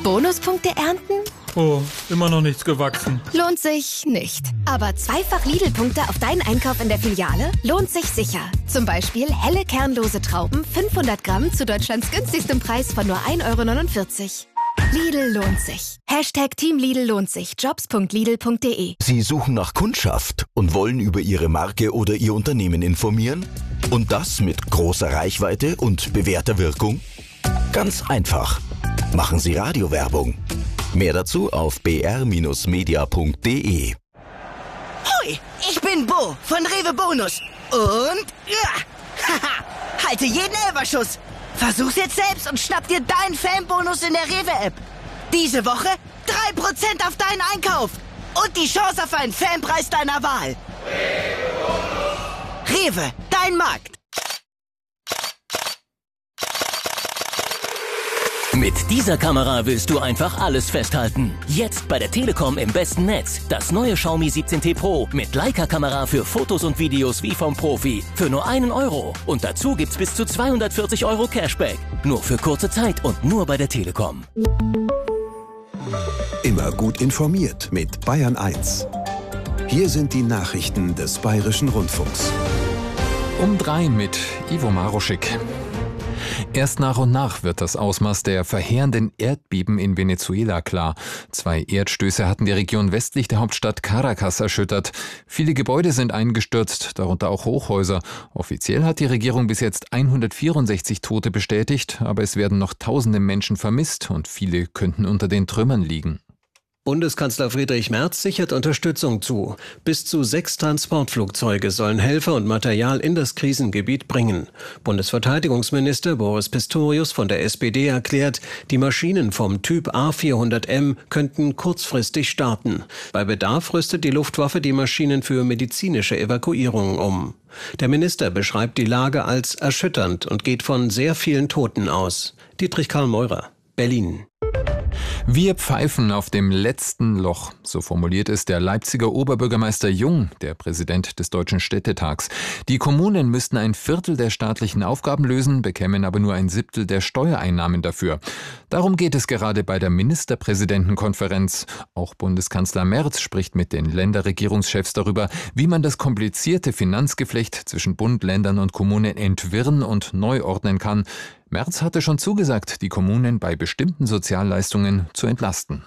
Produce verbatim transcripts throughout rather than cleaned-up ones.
Bonuspunkte ernten? Oh, immer noch nichts gewachsen. Lohnt sich nicht. Aber zweifach Lidl-Punkte auf deinen Einkauf in der Filiale lohnt sich sicher. Zum Beispiel helle kernlose Trauben, fünfhundert Gramm zu Deutschlands günstigstem Preis von nur ein Euro neunundvierzig. Lidl lohnt sich. Hashtag Team Lidl lohnt sich. Jobs punkt lidl punkt de. Sie suchen nach Kundschaft und wollen über Ihre Marke oder Ihr Unternehmen informieren? Und das mit großer Reichweite und bewährter Wirkung? Ganz einfach. Machen Sie Radiowerbung. Mehr dazu auf b r Bindestrich media punkt de. Hoi, ich bin Bo von Rewe Bonus. Und ja, haha, halte jeden Elferschuss. Versuch's jetzt selbst und schnapp dir deinen Fanbonus in der Rewe-App. Diese Woche drei Prozent auf deinen Einkauf. Und die Chance auf einen Fanpreis deiner Wahl. Rewe, dein Markt. Mit dieser Kamera willst du einfach alles festhalten. Jetzt bei der Telekom im besten Netz. Das neue Xiaomi siebzehn T Pro mit Leica-Kamera für Fotos und Videos wie vom Profi. Für nur einen Euro. Und dazu gibt's bis zu zweihundertvierzig Euro Cashback. Nur für kurze Zeit und nur bei der Telekom. Immer gut informiert mit Bayern eins. Hier sind die Nachrichten des Bayerischen Rundfunks. Um drei mit Ivo Maroschik. Erst nach und nach wird das Ausmaß der verheerenden Erdbeben in Venezuela klar. Zwei Erdstöße hatten die Region westlich der Hauptstadt Caracas erschüttert. Viele Gebäude sind eingestürzt, darunter auch Hochhäuser. Offiziell hat die Regierung bis jetzt hundertvierundsechzig Tote bestätigt, aber es werden noch tausende Menschen vermisst und viele könnten unter den Trümmern liegen. Bundeskanzler Friedrich Merz sichert Unterstützung zu. Bis zu sechs Transportflugzeuge sollen Helfer und Material in das Krisengebiet bringen. Bundesverteidigungsminister Boris Pistorius von der S P D erklärt, die Maschinen vom Typ A vierhundert M könnten kurzfristig starten. Bei Bedarf rüstet die Luftwaffe die Maschinen für medizinische Evakuierungen um. Der Minister beschreibt die Lage als erschütternd und geht von sehr vielen Toten aus. Dietrich Karl Meurer, Berlin. Wir pfeifen auf dem letzten Loch, so formuliert es der Leipziger Oberbürgermeister Jung, der Präsident des Deutschen Städtetags. Die Kommunen müssten ein Viertel der staatlichen Aufgaben lösen, bekämen aber nur ein Siebtel der Steuereinnahmen dafür. Darum geht es gerade bei der Ministerpräsidentenkonferenz. Auch Bundeskanzler Merz spricht mit den Länderregierungschefs darüber, wie man das komplizierte Finanzgeflecht zwischen Bund, Ländern und Kommunen entwirren und neu ordnen kann. Merz hatte schon zugesagt, die Kommunen bei bestimmten Sozialleistungen zu entlasten.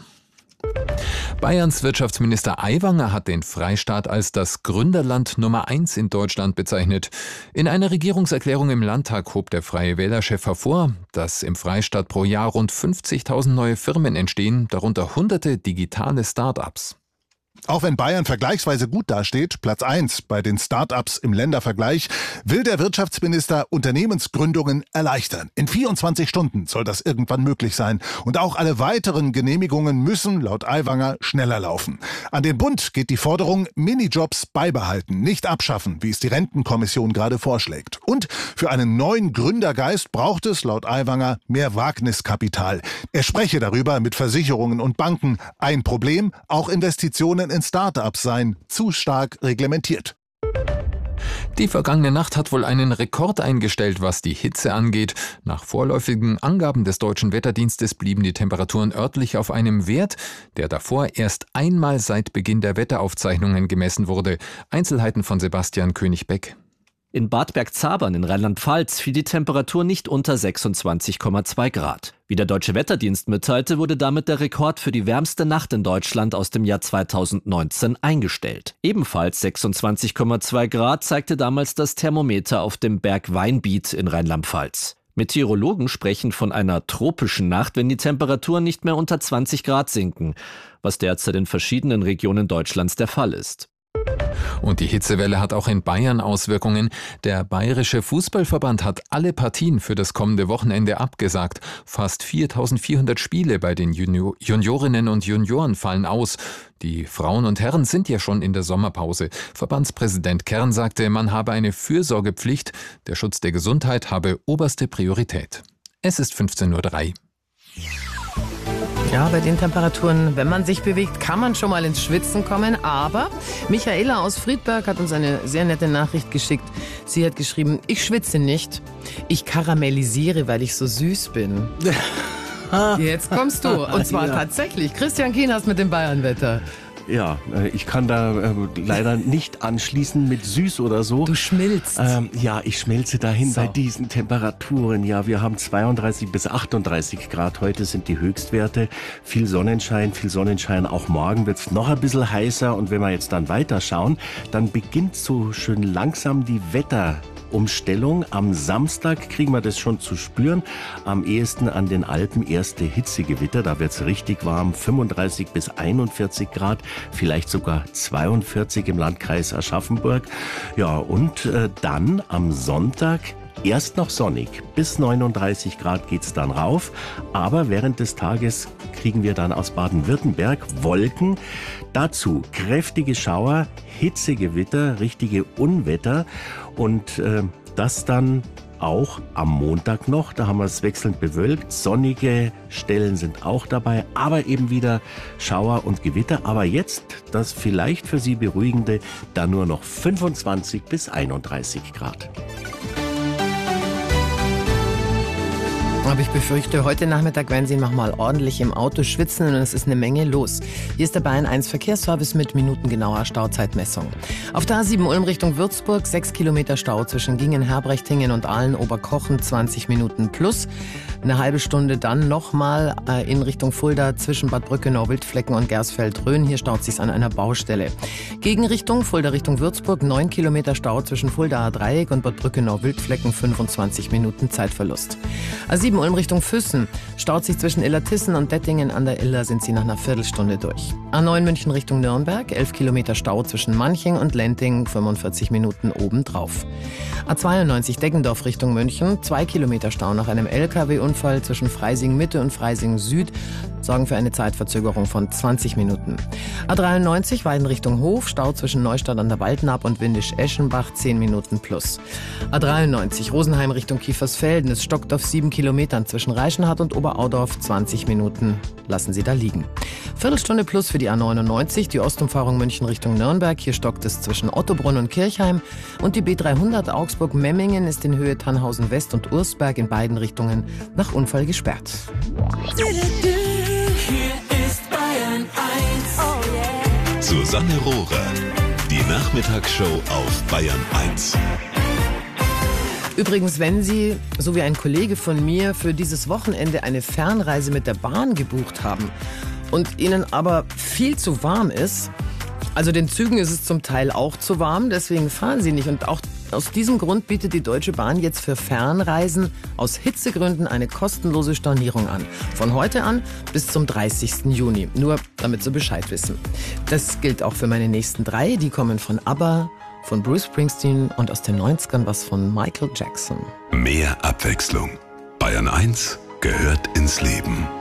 Bayerns Wirtschaftsminister Aiwanger hat den Freistaat als das Gründerland Nummer eins in Deutschland bezeichnet. In einer Regierungserklärung im Landtag hob der Freie Wähler-Chef hervor, dass im Freistaat pro Jahr rund fünfzigtausend neue Firmen entstehen, darunter hunderte digitale Start-ups. Auch wenn Bayern vergleichsweise gut dasteht, Platz eins bei den Start-ups im Ländervergleich, will der Wirtschaftsminister Unternehmensgründungen erleichtern. In vierundzwanzig Stunden soll das irgendwann möglich sein. Und auch alle weiteren Genehmigungen müssen laut Aiwanger schneller laufen. An den Bund geht die Forderung, Minijobs beibehalten, nicht abschaffen, wie es die Rentenkommission gerade vorschlägt. Und für einen neuen Gründergeist braucht es laut Aiwanger mehr Wagniskapital. Er spreche darüber mit Versicherungen und Banken. Ein Problem, auch Investitionen in Start-ups seien zu stark reglementiert. Die vergangene Nacht hat wohl einen Rekord eingestellt, was die Hitze angeht. Nach vorläufigen Angaben des Deutschen Wetterdienstes blieben die Temperaturen örtlich auf einem Wert, der davor erst einmal seit Beginn der Wetteraufzeichnungen gemessen wurde. Einzelheiten von Sebastian König-Beck. In Bad Bergzabern in Rheinland-Pfalz fiel die Temperatur nicht unter sechsundzwanzig Komma zwei Grad. Wie der Deutsche Wetterdienst mitteilte, wurde damit der Rekord für die wärmste Nacht in Deutschland aus dem Jahr zweitausendneunzehn eingestellt. Ebenfalls sechsundzwanzig Komma zwei Grad zeigte damals das Thermometer auf dem Berg Weinbiet in Rheinland-Pfalz. Meteorologen sprechen von einer tropischen Nacht, wenn die Temperaturen nicht mehr unter zwanzig Grad sinken, was derzeit in verschiedenen Regionen Deutschlands der Fall ist. Und die Hitzewelle hat auch in Bayern Auswirkungen. Der Bayerische Fußballverband hat alle Partien für das kommende Wochenende abgesagt. Fast viertausendvierhundert Spiele bei den Junior- Juniorinnen und Junioren fallen aus. Die Frauen und Herren sind ja schon in der Sommerpause. Verbandspräsident Kern sagte, man habe eine Fürsorgepflicht. Der Schutz der Gesundheit habe oberste Priorität. Es ist fünfzehn Uhr drei. Ja, bei den Temperaturen, wenn man sich bewegt, kann man schon mal ins Schwitzen kommen. Aber Michaela aus Friedberg hat uns eine sehr nette Nachricht geschickt. Sie hat geschrieben, ich schwitze nicht, ich karamellisiere, weil ich so süß bin. Jetzt kommst du. Und zwar ja. tatsächlich. Christian Kienast mit dem Bayernwetter. Ja, ich kann da äh, leider nicht anschließen mit süß oder so. Du schmilzt. Ähm, ja, ich schmelze dahin so. bei diesen Temperaturen. Ja, wir haben zweiunddreißig bis achtunddreißig Grad. Heute sind die Höchstwerte. Viel Sonnenschein, viel Sonnenschein. Auch morgen wird es noch ein bisschen heißer. Und wenn wir jetzt dann weiterschauen, dann beginnt so schön langsam die Wetter. Umstellung. Am Samstag kriegen wir das schon zu spüren. Am ehesten an den Alpen erste Hitzegewitter. Da wird's richtig warm. fünfunddreißig bis einundvierzig Grad. Vielleicht sogar zweiundvierzig im Landkreis Aschaffenburg. Ja, und äh, dann am Sonntag erst noch sonnig. Bis neununddreißig Grad geht's dann rauf. Aber während des Tages kriegen wir dann aus Baden-Württemberg Wolken. Dazu kräftige Schauer, Hitzegewitter, richtige Unwetter. Und äh, das dann auch am Montag noch. Da haben wir es wechselnd bewölkt. Sonnige Stellen sind auch dabei, aber eben wieder Schauer und Gewitter. Aber jetzt das vielleicht für Sie beruhigende, da nur noch fünfundzwanzig bis einunddreißig Grad. Aber ich befürchte, heute Nachmittag werden Sie noch mal ordentlich im Auto schwitzen und es ist eine Menge los. Hier ist der Bayern eins Verkehrsservice mit minutengenauer Stauzeitmessung. Auf der A sieben Ulm Richtung Würzburg, sechs Kilometer Stau zwischen Gingen, Herbrechtingen und Aalen-Oberkochen, zwanzig Minuten plus. Eine halbe Stunde dann nochmal äh, in Richtung Fulda zwischen Bad Brückenau, Wildflecken und Gersfeld-Rhön. Hier staut sich's an einer Baustelle. Gegenrichtung, Fulda Richtung Würzburg, neun Kilometer Stau zwischen Fuldaer Dreieck und Bad Brückenau, Wildflecken, fünfundzwanzig Minuten Zeitverlust. A sieben Ulm Richtung Füssen, staut sich zwischen Illertissen und Dettingen an der Iller, sind Sie nach einer Viertelstunde durch. A neun München Richtung Nürnberg, elf Kilometer Stau zwischen Manching und Lenting, fünfundvierzig Minuten obendrauf. A zweiundneunzig Deggendorf Richtung München, zwei Kilometer Stau nach einem L K W-Unfall zwischen Freising Mitte und Freising Süd, sorgen für eine Zeitverzögerung von zwanzig Minuten. A dreiundneunzig Weiden Richtung Hof, Stau zwischen Neustadt an der Waldnaab und Windisch-Eschenbach, zehn Minuten plus. A dreiundneunzig Rosenheim Richtung Kiefersfelden, es stockt auf sieben Kilometern zwischen Reichenhall und Oberaudorf, zwanzig Minuten lassen Sie da liegen. Viertelstunde plus für die A neunundneunzig, die Ostumfahrung München Richtung Nürnberg, hier stockt es zwischen Ottobrunn und Kirchheim und die B dreihundert Augsburg-Memmingen ist in Höhe Tannhausen West und Ursberg in beiden Richtungen nach Unfall gesperrt. Hier ist Bayern eins. Oh yeah. Susanne Rohrer, die Nachmittagsshow auf Bayern eins. Übrigens, wenn Sie, so wie ein Kollege von mir, für dieses Wochenende eine Fernreise mit der Bahn gebucht haben und Ihnen aber viel zu warm ist, also den Zügen ist es zum Teil auch zu warm, deswegen fahren Sie nicht. Und auch aus diesem Grund bietet die Deutsche Bahn jetzt für Fernreisen aus Hitzegründen eine kostenlose Stornierung an. Von heute an bis zum dreißigsten Juni. Nur damit Sie Bescheid wissen. Das gilt auch für meine nächsten drei. Die kommen von ABBA, von Bruce Springsteen und aus den neunzigern was von Michael Jackson. Mehr Abwechslung. Bayern eins gehört ins Leben.